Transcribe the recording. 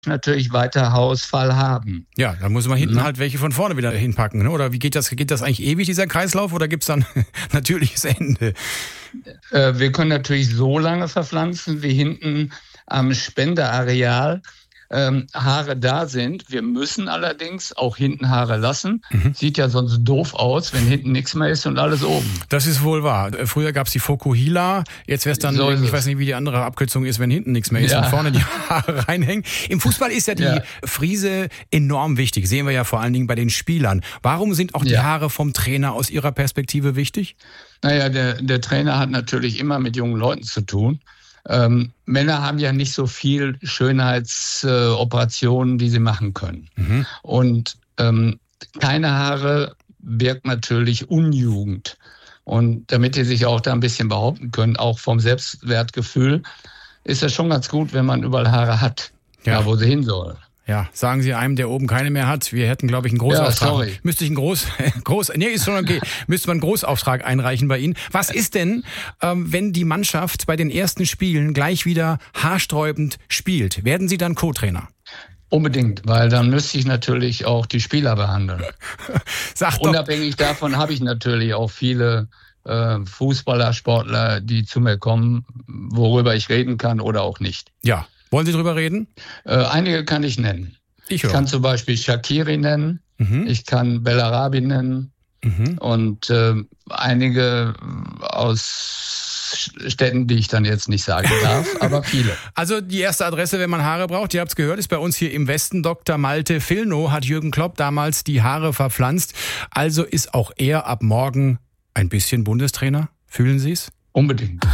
natürlich weiter Haarausfall haben. Ja, dann muss man hinten halt welche von vorne wieder hinpacken, ne? Oder wie geht das? Geht das eigentlich ewig, dieser Kreislauf, oder gibt's dann natürliches Ende? Wir können natürlich so lange verpflanzen, wie hinten am Spendeareal Haare da sind. Wir müssen allerdings auch hinten Haare lassen. Sieht ja sonst doof aus, wenn hinten nichts mehr ist und alles oben. Das ist wohl wahr. Früher gab's die Fokuhila, jetzt wäre es dann, ich weiß nicht, wie die andere Abkürzung ist, wenn hinten nichts mehr ist und vorne die Haare reinhängen. Im Fußball ist ja die Frise enorm wichtig, sehen wir ja vor allen Dingen bei den Spielern. Warum sind auch die Haare vom Trainer aus Ihrer Perspektive wichtig? Naja, der Trainer hat natürlich immer mit jungen Leuten zu tun. Männer haben ja nicht so viel Schönheitsoperationen, die sie machen können. Und keine Haare birgt natürlich Unjugend. Und damit die sich auch da ein bisschen behaupten können, auch vom Selbstwertgefühl, ist es schon ganz gut, wenn man überall Haare hat, da wo sie hin sollen. Ja, sagen Sie einem, der oben keine mehr hat, wir hätten, glaube ich, einen Großauftrag. Ja, sorry. Müsste ich ist schon okay. Müsste man einen Großauftrag einreichen bei Ihnen. Was ist denn, wenn die Mannschaft bei den ersten Spielen gleich wieder haarsträubend spielt? Werden Sie dann Co-Trainer? Unbedingt, weil dann müsste ich natürlich auch die Spieler behandeln. Unabhängig davon habe ich natürlich auch viele Fußballer, Sportler, die zu mir kommen, worüber ich reden kann oder auch nicht. Ja. Wollen Sie drüber reden? Einige kann ich nennen. Ich kann zum Beispiel Shaqiri nennen, ich kann Bellarabi nennen und einige aus Städten, die ich dann jetzt nicht sagen darf, aber viele. Also die erste Adresse, wenn man Haare braucht, ihr habt es gehört, ist bei uns hier im Westen. Dr. Malte Villnow hat Jürgen Klopp damals die Haare verpflanzt. Also ist auch er ab morgen ein bisschen Bundestrainer? Fühlen Sie es? Unbedingt.